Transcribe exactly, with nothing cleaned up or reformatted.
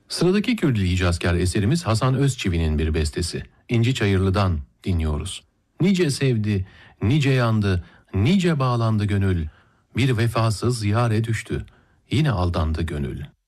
Sıradaki Kürdili Hicazkar eserimiz Hasan Özçivi'nin bir bestesi. İnci Çayırlı'dan dinliyoruz. Nice sevdi, nice yandı, nice bağlandı gönül. Bir vefasız yâre düştü, yine aldandı gönül.